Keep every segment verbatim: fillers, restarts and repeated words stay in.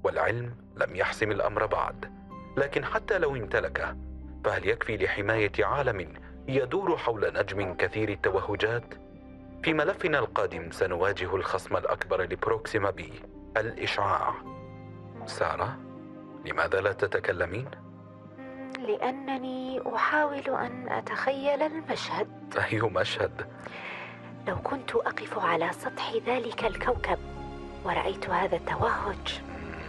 والعلم لم يحسم الأمر بعد، لكن حتى لو امتلكه فهل يكفي لحماية عالم يدور حول نجم كثير التوهجات؟ في ملفنا القادم سنواجه الخصم الأكبر لبروكسيما بي، الإشعاع. سارة، لماذا لا تتكلمين؟ لأنني أحاول أن أتخيل المشهد. أي مشهد؟ لو كنت أقف على سطح ذلك الكوكب ورأيت هذا التوهج.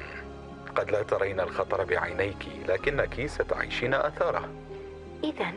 قد لا ترين الخطر بعينيك، لكنك ستعيشين أثاره. إذن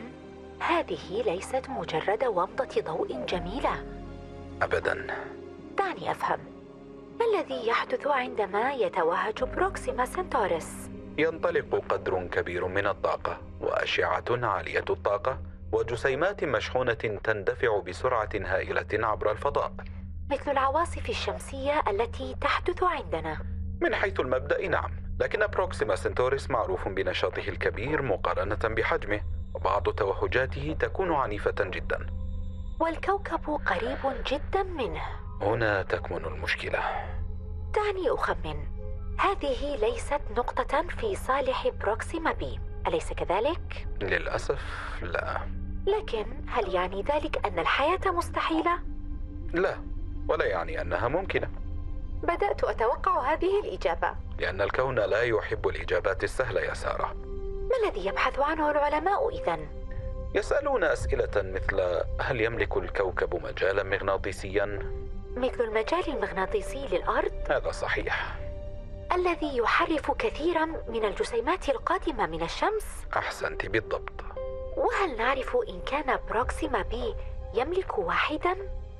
هذه ليست مجرد ومضة ضوء جميلة. أبداً. دعني أفهم، ما الذي يحدث عندما يتوهج بروكسيما سنتوريس؟ ينطلق قدر كبير من الطاقة وأشعة عالية الطاقة وجسيمات مشحونة تندفع بسرعة هائلة عبر الفضاء، مثل العواصف الشمسية التي تحدث عندنا. من حيث المبدأ نعم، لكن بروكسيما سنتوريس معروف بنشاطه الكبير مقارنة بحجمه، وبعض توهجاته تكون عنيفة جدا. والكوكب قريب جدا منه. هنا تكمن المشكلة. دعني أخمن، هذه ليست نقطة في صالح بروكسيما بي، أليس كذلك؟ للأسف لا. لكن هل يعني ذلك أن الحياة مستحيلة؟ لا، ولا يعني أنها ممكنة. بدأت أتوقع هذه الإجابة. لأن الكون لا يحب الإجابات السهلة يا سارة. ما الذي يبحث عنه العلماء إذن؟ يسألون أسئلة مثل: هل يملك الكوكب مجالا مغناطيسيا؟ مثل المجال المغناطيسي للأرض؟ هذا صحيح. الذي يحرف كثيرا من الجسيمات القادمة من الشمس؟ أحسنت بالضبط. وهل نعرف إن كان بروكسيما بي يملك واحدا؟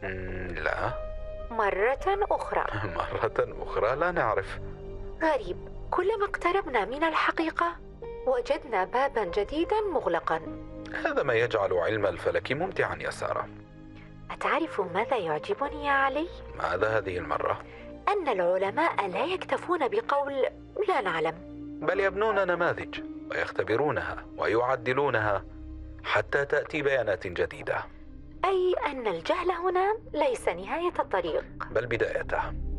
لا. مرة أخرى مرة أخرى لا نعرف. غريب، كلما اقتربنا من الحقيقة وجدنا بابا جديدا مغلقا. هذا ما يجعل علم الفلك ممتعا يا سارة. أتعرف ماذا يعجبني يا علي؟ ماذا هذه المرة؟ أن العلماء لا يكتفون بقول لا نعلم، بل يبنون نماذج ويختبرونها ويعدلونها حتى تأتي بيانات جديدة. أي أن الجهل هنا ليس نهاية الطريق بل بدايته.